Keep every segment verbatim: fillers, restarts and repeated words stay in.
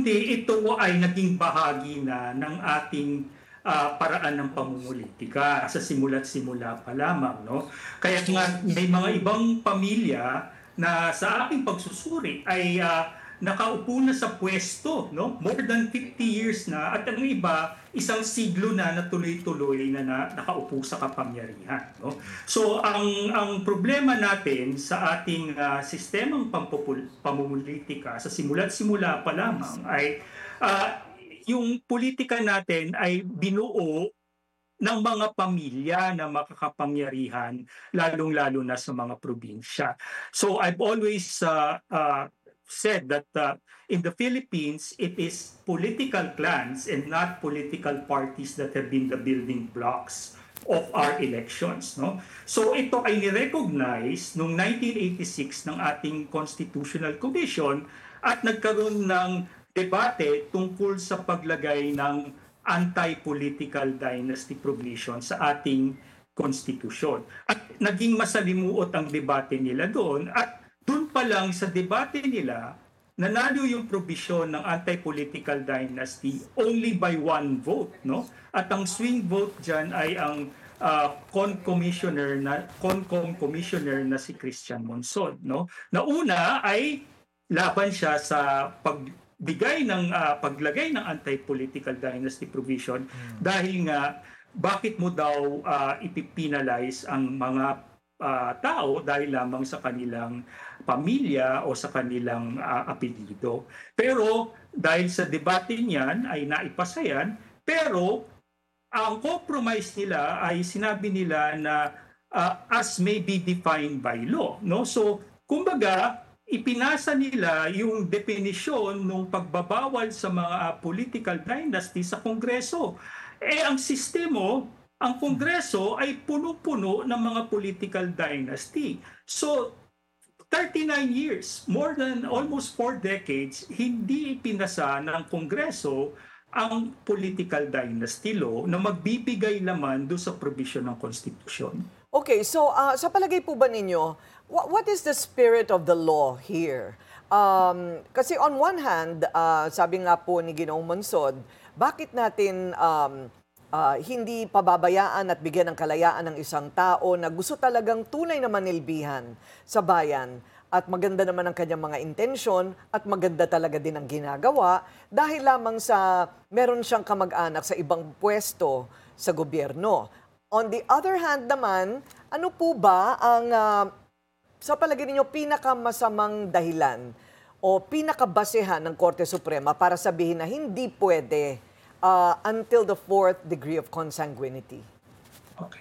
kundi ito ay naging bahagi na ng ating uh, paraan ng pamumulitika sa simula't simula pa lamang. No? Kaya nga may mga ibang pamilya na sa ating pagsusuri ay uh, nakaupo na sa pwesto, no? More than fifty years na, at ang iba, isang siglo na na tuloy-tuloy na, na nakaupo sa kapangyarihan. No? So ang ang problema natin sa ating uh, sistemang pamumulitika sa simula't simula pa lamang ay uh, yung politika natin ay binuo ng mga pamilya na makakapangyarihan, lalong-lalo na sa mga probinsya. So I've always uh, uh, said that uh, in the Philippines, it is political clans and not political parties that have been the building blocks of our elections. No? So ito ay nirecognize noong nineteen eighty-six ng ating Constitutional Commission at nagkaroon ng debate tungkol sa paglagay ng anti-political dynasty provision sa ating konstitusyon. At naging masalimuot ang debate nila doon at doon pa lang sa debate nila, nanalo yung provision ng anti-political dynasty only by one vote. No? At ang swing vote dyan ay ang uh, con commissioner na CONCOM commissioner na si Christian Monsod. No? Na una ay laban siya sa pagbigay ng uh, paglagay ng anti-political dynasty provision hmm. dahil nga bakit mo daw uh, ipipinalize ang mga Uh, tao dahil lamang sa kanilang pamilya o sa kanilang uh, apelyido. Pero dahil sa debate niyan ay naipasa yan, pero ang compromise nila ay sinabi nila na uh, as may be defined by law. No? So, kumbaga, ipinasa nila yung definisyon ng pagbabawal sa mga uh, political dynasty sa Kongreso. Eh, ang sistemo, ang Kongreso ay puno-puno ng mga political dynasty. So, thirty-nine years, more than almost four decades, hindi ipinasa ng Kongreso ang political dynasty law na magbibigay laman doon sa provision ng Constitution. Okay, so uh, sa palagay po ba ninyo, what, what is the spirit of the law here? Um, kasi on one hand, uh, sabi nga po ni Ginoong Monsod, bakit natin um, Uh, hindi pababayaan at bigyan ng kalayaan ng isang tao na gusto talagang tunay na manilbihan sa bayan at maganda naman ang kanyang mga intensyon at maganda talaga din ang ginagawa dahil lamang sa meron siyang kamag-anak sa ibang pwesto sa gobyerno. On the other hand naman, ano po ba ang uh, sa palagay ninyo pinakamasamang dahilan o pinakabasehan ng Korte Suprema para sabihin na hindi pwede Uh, until the fourth degree of consanguinity? Okay.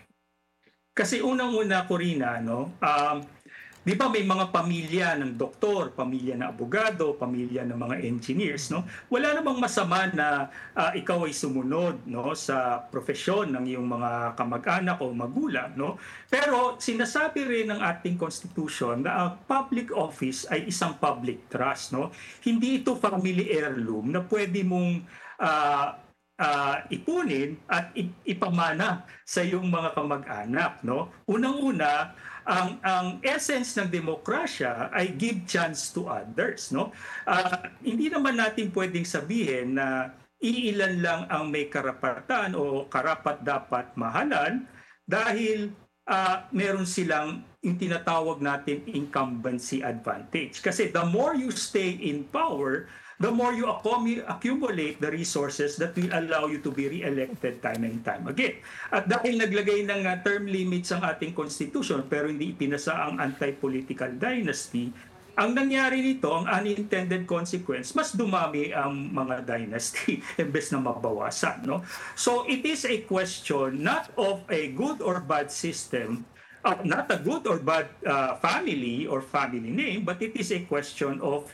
Kasi unang-una, Corina, no, um, di ba may mga pamilya ng doktor, pamilya ng abogado, pamilya ng mga engineers, no? Wala namang masama na uh, ikaw ay sumunod, no, sa profesyon ng iyong mga kamag-anak o magulang, no? Pero sinasabi rin ng ating constitution na ang public office ay isang public trust, no? Hindi ito family heirloom na pwede mong uh, Uh, ipunin at ipamana sa iyong mga kamag-anak. No? Unang-una, ang, ang essence ng demokrasya ay give chance to others. No? Uh, hindi naman natin pwedeng sabihin na iilan lang ang may karapatan o karapat-dapat mahalan dahil uh, meron silang yung tinatawag natin incumbency advantage. Kasi the more you stay in power, the more you accumulate the resources that will allow you to be re-elected time and time again. At dahil naglagay ng uh, term limits ang ating constitution pero hindi ipinasa ang anti-political dynasty, ang nangyari nito, ang unintended consequence, mas dumami ang mga dynasty imbes na mabawasan. No? So it is a question not of a good or bad system, uh, not a good or bad uh, family or family name, but it is a question of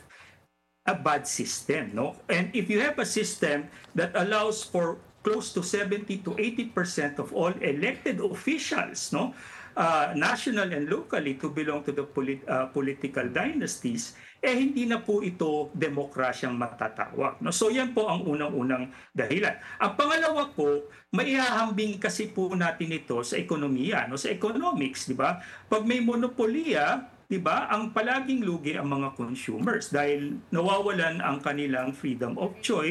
a bad system, no? And if you have a system that allows for close to seventy to eighty percent of all elected officials, no, uh, national and locally, to belong to the polit uh, political dynasties, eh hindi na po ito demokrasyang matatawag. No? So yan po ang unang-unang dahilan. Ang pangalawa po, maihahambing kasi po natin ito sa ekonomiya, no? Sa economics, di ba? Pag may monopolya, 'di ba? Ang palaging lugi ang mga consumers dahil nawawalan ang kanilang freedom of choice.